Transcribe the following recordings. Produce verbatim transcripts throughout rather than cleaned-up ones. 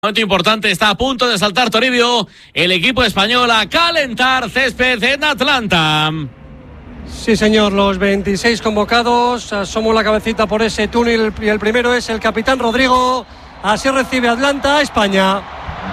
Momento importante, está a punto de saltar Toribio, el equipo español a calentar césped en Atlanta. Sí, señor, los veintiséis convocados, asomo la cabecita por ese túnel y el primero es el capitán Rodrigo. Así recibe Atlanta a España.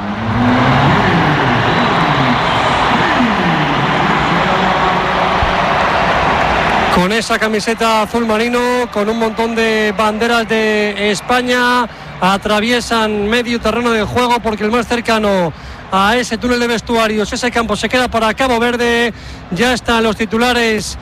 Con esa camiseta azul marino, con un montón de banderas de España, atraviesan medio terreno de juego porque el más cercano a ese túnel de vestuarios, ese campo se queda para Cabo Verde. Ya están los titulares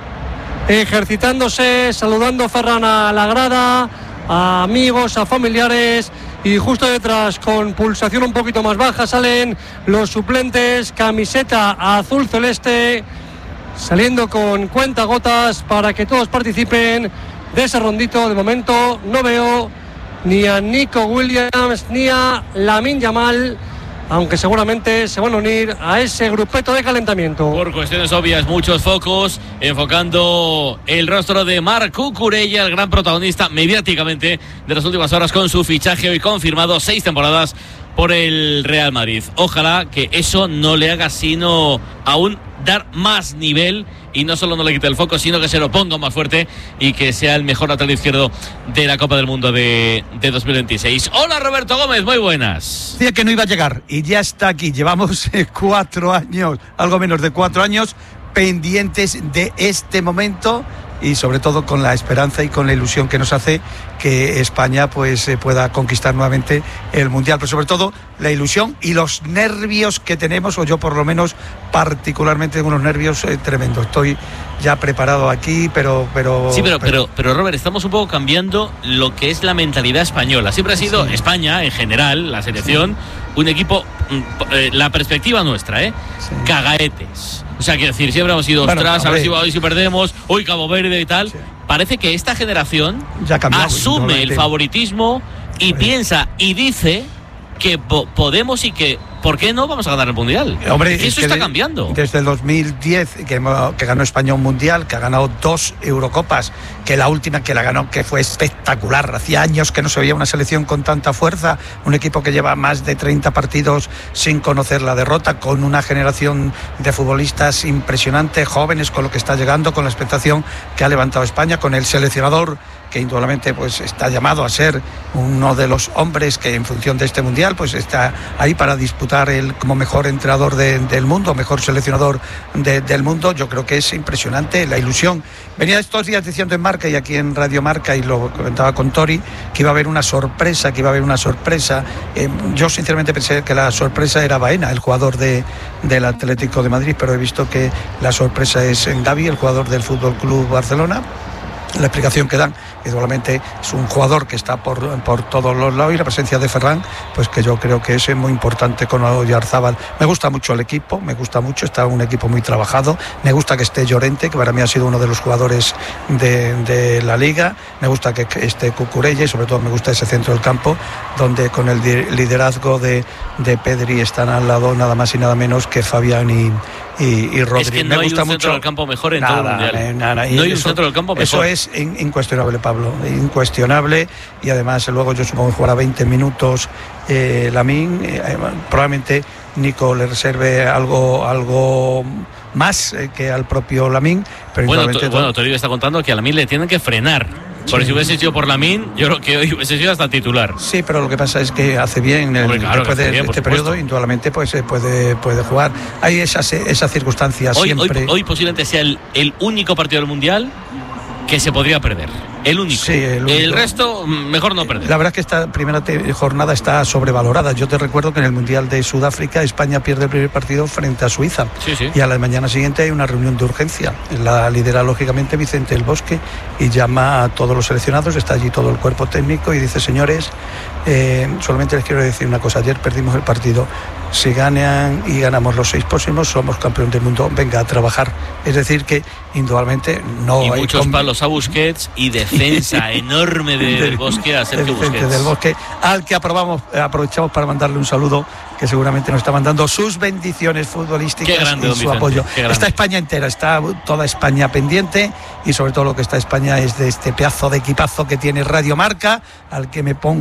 ejercitándose, saludando Ferran a la grada, a amigos, a familiares, y justo detrás, con pulsación un poquito más baja, salen los suplentes, camiseta azul celeste, saliendo con cuentagotas para que todos participen de ese rondito. De momento no veo ni a Nico Williams ni a Lamine Yamal, aunque seguramente se van a unir a ese grupeto de calentamiento. Por cuestiones obvias, muchos focos enfocando el rostro de Marc Cucurella, el gran protagonista mediáticamente de las últimas horas, con su fichaje hoy confirmado, seis temporadas por el Real Madrid. Ojalá que eso no le haga sino aún dar más nivel, y no solo no le quite el foco, sino que se lo ponga más fuerte y que sea el mejor lateral izquierdo de la Copa del Mundo de, de dos mil veintiséis. Hola, Roberto Gómez, muy buenas. Decía que no iba a llegar y ya está aquí. Llevamos eh, cuatro años, algo menos de cuatro años, pendientes de este momento, y sobre todo con la esperanza y con la ilusión que nos hace que España pues eh, pueda conquistar nuevamente el Mundial, pero sobre todo la ilusión y los nervios que tenemos, o yo por lo menos particularmente tengo unos nervios eh, tremendos. Estoy ya preparado aquí, pero... pero sí, pero, pero, pero Robert, estamos un poco cambiando lo que es la mentalidad española. Siempre ha sido sí. España, en general, la selección, sí. un equipo, eh, la perspectiva nuestra, ¿eh? Sí. Cagaetes. O sea, quiero decir, siempre hemos ido, bueno, ostras, a ver si hoy si perdemos, hoy Cabo Verde y tal. Sí. Parece que esta generación ya cambiado, asume el favoritismo y sí. piensa y dice que po- podemos y que, ¿por qué no vamos a ganar el Mundial? Hombre, es que eso es que está de, cambiando. Desde el dos mil diez, que, que ganó España un Mundial, que ha ganado dos Eurocopas, que la última que la ganó, que fue espectacular. Hacía años que no se veía una selección con tanta fuerza, un equipo que lleva más de treinta partidos sin conocer la derrota, con una generación de futbolistas impresionante, jóvenes, con lo que está llegando, con la expectación que ha levantado España, con el seleccionador que indudablemente pues está llamado a ser uno de los hombres que en función de este Mundial pues está ahí para disputar el como mejor entrenador de, del mundo, mejor seleccionador de, del mundo. Yo creo que es impresionante la ilusión. Venía estos días diciendo en Marca y aquí en Radio Marca, y lo comentaba con Tori, que iba a haber una sorpresa, que iba a haber una sorpresa. Eh, yo sinceramente pensé que la sorpresa era Baena, el jugador de, del Atlético de Madrid, pero he visto que la sorpresa es en Gavi, el jugador del Fútbol Club Barcelona. La explicación que dan, igualmente es un jugador que está por, por todos los lados, y la presencia de Ferran, pues que yo creo que es muy importante con Oyarzábal. Me gusta mucho el equipo, me gusta mucho, está un equipo muy trabajado, me gusta que esté Llorente, que para mí ha sido uno de los jugadores de, de la Liga, me gusta que esté Cucurella, y sobre todo me gusta ese centro del campo, donde con el liderazgo de, de Pedri están al lado nada más y nada menos que Fabián y Y, y Rodri. Es que no me hay gusta un centro mucho del campo mejor en nada, todo el Mundial. Eh, nada. No hay eso, un centro del campo mejor. Eso es in, incuestionable, Pablo, incuestionable. Y además luego yo supongo que jugará veinte minutos eh, Lamine. Eh, probablemente Nico le reserve algo algo más eh, que al propio Lamine. Pero bueno, to, bueno, Toribio está contando que a Lamine le tienen que frenar. Por sí. Si hubiese sido por Lamine, yo creo que hoy hubiese sido hasta titular. Sí, pero lo que pasa es que hace bien el, claro, después de bien, este periodo, indudablemente pues puede, puede jugar. Hay esas, esas circunstancias hoy, siempre. Hoy, hoy posiblemente sea el, el único partido del Mundial que se podría perder. El único. Sí, el, único. El resto, mejor no perder. La verdad es que esta primera te- jornada está sobrevalorada. Yo te recuerdo que en el Mundial de Sudáfrica España pierde el primer partido frente a Suiza. Sí, sí. Y a la mañana siguiente hay una reunión de urgencia. La lidera lógicamente Vicente del Bosque y llama a todos los seleccionados. Está allí todo el cuerpo técnico y dice: señores, eh, solamente les quiero decir una cosa. Ayer perdimos el partido. Si ganan y ganamos los seis próximos, somos campeón del mundo. Venga a trabajar. Es decir que indudablemente no y hay muchos com- palos a Busquets y defensa enorme de, del Bosque a Sergio Busquets. Del Bosque, al que aprobamos, aprovechamos para mandarle un saludo, que seguramente nos está mandando sus bendiciones futbolísticas grande, y su Vicente, apoyo. Está España entera, está toda España pendiente, y sobre todo lo que está España es de este pedazo de equipazo que tiene Radio Marca, al que me pongo a escuchar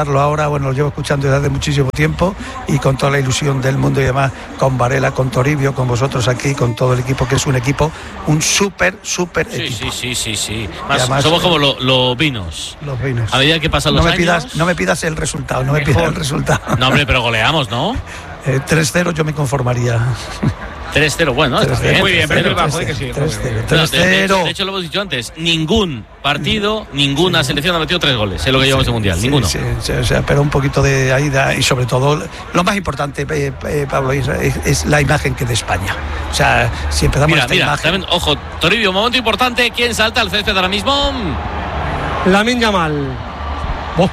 escucharlo ahora, bueno, lo llevo escuchando desde hace muchísimo tiempo y con toda la ilusión del mundo y además con Varela, con Toribio, con vosotros aquí, con todo el equipo, que es un equipo, un súper, súper sí, equipo. Sí, sí, sí, sí. Más, además, somos como los lo vinos. Los vinos. A medida que pasan no los me años... Pidas, no me pidas el resultado, no me mejor. pidas el resultado. No, hombre, pero goleamos, ¿no? eh, tres cero yo me conformaría. tres cero, bueno, está bien. Muy bien, pero bajo, que sí. tres cero. No, de, de, hecho, de hecho, lo hemos dicho antes, ningún partido, ninguna selección ha metido tres goles en lo que llevamos de mundial, sí, ninguno. Sí, sí, o sea, pero un poquito de ahí da, y sobre todo lo más importante, eh, eh, Pablo, es, es la imagen que de España. O sea, si empezamos mira, esta mira, imagen. También, ojo, Toribio, momento importante, ¿quién salta al césped ahora mismo? Lamine Yamal. Oh.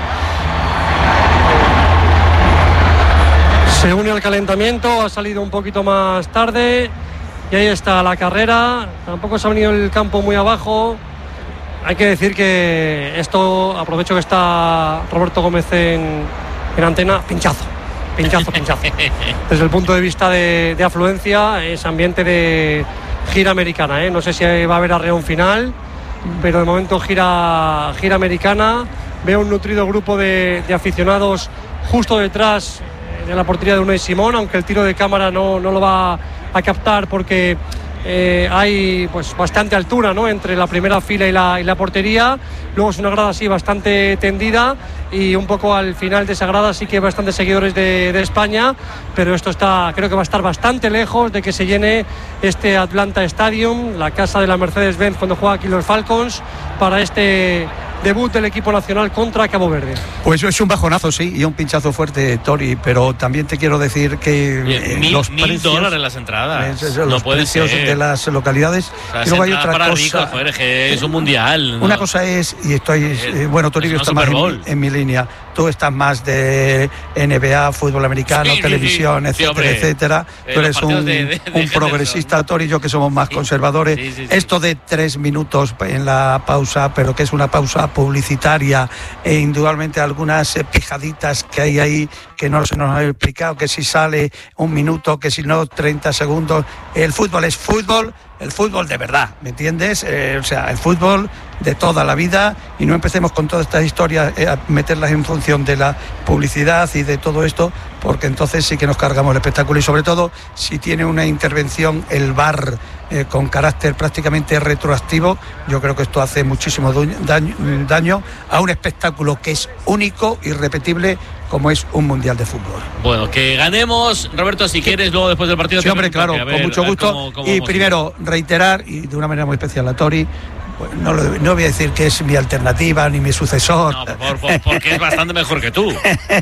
Se une al calentamiento, ha salido un poquito más tarde y ahí está la carrera. Tampoco se ha venido el campo muy abajo. Hay que decir que esto, aprovecho que está Roberto Gómez en, en antena, pinchazo, pinchazo, pinchazo. Desde el punto de vista de, de afluencia, es ambiente de gira americana, ¿eh? No sé si va a haber arreón final, pero de momento gira, gira americana. Veo un nutrido grupo de, de aficionados justo detrás de la portería de Unai Simón, aunque el tiro de cámara no, no lo va a captar porque eh, hay pues bastante altura, ¿no?, entre la primera fila y la, y la portería. Luego es una grada así bastante tendida y un poco al final de esa grada sí que hay bastantes seguidores de, de España, pero esto está, creo que va a estar bastante lejos de que se llene este Atlanta Stadium, la casa de la Mercedes-Benz cuando juega aquí los Falcons, para este debut del equipo nacional contra Cabo Verde. Pues es un bajonazo, sí, y un pinchazo fuerte, Tori, pero también te quiero decir que eh, mil, los mil precios, dólares las entradas, es, es, no los puede precios ser. de las localidades. O sea, y luego hay otra para cosa. Ricos, joder, que es un mundial. Una ¿no? cosa es, y estoy, eh, bueno, Toribio está más en, en mi línea. Tú estás más de N B A, fútbol americano, sí, televisión, sí, sí. etcétera, sí, etcétera. Eh, Tú eres un, de, de, de un progresista, Tori, y yo que somos más sí, conservadores. Sí, sí, sí. Esto de tres minutos en la pausa, pero que es una pausa publicitaria, e indudablemente algunas eh, pijaditas que hay ahí que no se nos ha explicado, que si sale un minuto, que si no treinta segundos. El fútbol es fútbol, el fútbol de verdad, ¿me entiendes? Eh, o sea, el fútbol de toda la vida, y no empecemos con todas estas historias eh, a meterlas en función de la publicidad y de todo esto, porque entonces sí que nos cargamos el espectáculo, y sobre todo si tiene una intervención el V A R eh, con carácter prácticamente retroactivo. Yo creo que esto hace muchísimo daño, daño a un espectáculo que es único, irrepetible, como es un mundial de fútbol. Bueno, que ganemos, Roberto, si quieres, luego después del partido. Sí, hombre, claro, ver, con mucho gusto. Cómo, cómo y primero, ir. reiterar, y de una manera muy especial, a Tori. Pues no, lo, no voy a decir que es mi alternativa ni mi sucesor. No, por favor, porque es bastante mejor que tú.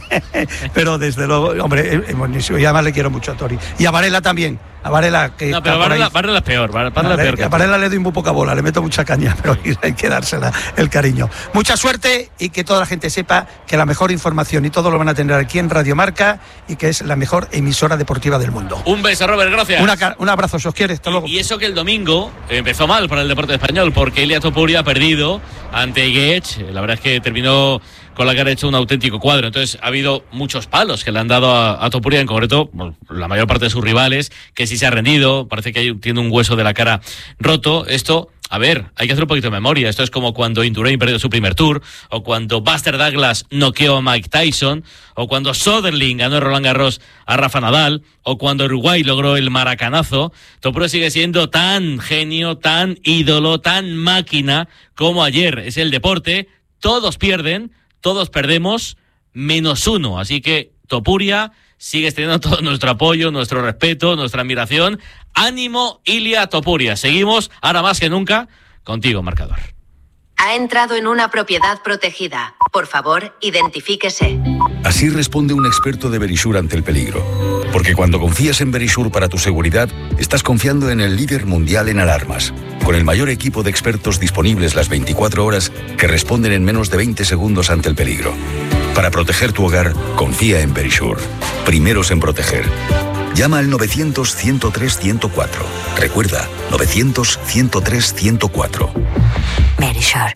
Pero desde luego, hombre, es buenísimo. Y además le quiero mucho a Tori. Y a Varela también. A Varela, que no, pero Varela, Varela es peor. Varela vale, peor que a Varela le doy muy poca bola, le meto mucha caña, pero hay que dársela el cariño. Mucha suerte, y que toda la gente sepa que la mejor información y todo lo van a tener aquí en Radio Marca, y que es la mejor emisora deportiva del mundo. Un beso, Robert, gracias. Una, un abrazo, si os quiere, hasta luego. Y, y eso que el domingo empezó mal para el deporte español, porque Ilia Topuria ha perdido ante Guech. La verdad es que terminó con la que ha hecho un auténtico cuadro. Entonces ha habido muchos palos que le han dado a, a Topuria, en concreto, bueno, la mayor parte de sus rivales, que sí se ha rendido, parece que hay, tiene un hueso de la cara roto. Esto, a ver, hay que hacer un poquito de memoria. Esto es como cuando Indurain perdió su primer tour, o cuando Buster Douglas noqueó a Mike Tyson, o cuando Soderling ganó Roland Garros a Rafa Nadal, o cuando Uruguay logró el maracanazo. Topuria sigue siendo tan genio, tan ídolo, tan máquina como ayer. Es el deporte, todos pierden, todos perdemos, menos uno. Así que, Topuria, sigues teniendo todo nuestro apoyo, nuestro respeto, nuestra admiración. Ánimo, Ilia Topuria. Seguimos, ahora más que nunca, contigo, marcador. Ha entrado en una propiedad protegida. Por favor, identifíquese. Así responde un experto de Verisure ante el peligro. Porque cuando confías en Verisure para tu seguridad, estás confiando en el líder mundial en alarmas, con el mayor equipo de expertos disponibles las veinticuatro horas, que responden en menos de veinte segundos ante el peligro. Para proteger tu hogar, confía en Verisure. Primeros en proteger. Llama al novecientos, ciento tres, ciento cuatro. Recuerda, novecientos, ciento tres, ciento cuatro. Verisure.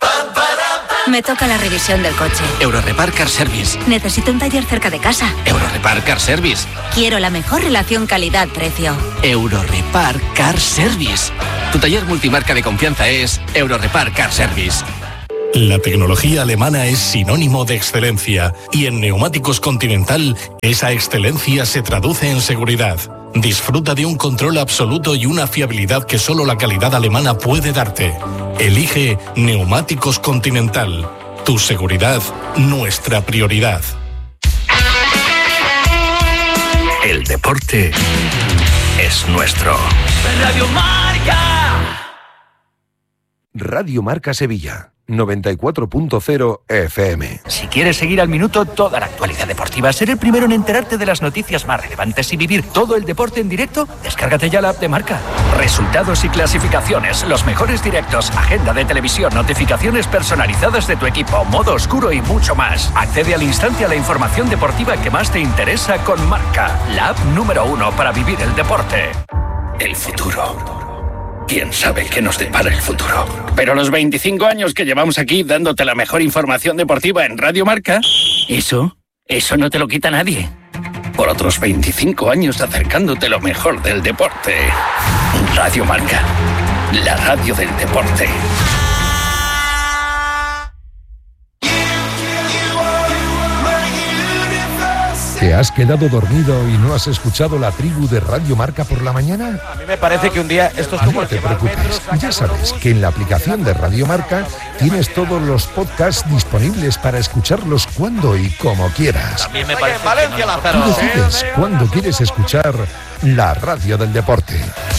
Me toca la revisión del coche. Eurorepar Car Service. Necesito un taller cerca de casa. Eurorepar Car Service. Quiero la mejor relación calidad-precio. Eurorepar Car Service. Tu taller multimarca de confianza es Eurorepar Car Service. La tecnología alemana es sinónimo de excelencia y en Neumáticos Continental esa excelencia se traduce en seguridad. Disfruta de un control absoluto y una fiabilidad que solo la calidad alemana puede darte. Elige Neumáticos Continental. Tu seguridad, nuestra prioridad. El deporte es nuestro. Radio Marca. Radio Marca Sevilla, noventa y cuatro punto cero F M. Si quieres seguir al minuto toda la actualidad deportiva, ser el primero en enterarte de las noticias más relevantes y vivir todo el deporte en directo, descárgate ya la app de Marca. Resultados y clasificaciones, los mejores directos, agenda de televisión, notificaciones personalizadas de tu equipo, modo oscuro y mucho más. Accede al instante a la información deportiva que más te interesa con Marca, la app número uno para vivir el deporte. El futuro. ¿Quién sabe qué nos depara el futuro? Pero los veinticinco años que llevamos aquí dándote la mejor información deportiva en Radio Marca, eso, eso no te lo quita nadie. Por otros veinticinco años acercándote lo mejor del deporte. Radio Marca, la radio del deporte. ¿Te has quedado dormido y no has escuchado la tribu de Radio Marca por la mañana? A mí me parece que un día esto es como... No te preocupes, ya sabes que en la aplicación de Radio Marca tienes todos los podcasts disponibles para escucharlos cuando y como quieras. También me parece que no... Tú decides cuándo quieres escuchar la radio del deporte.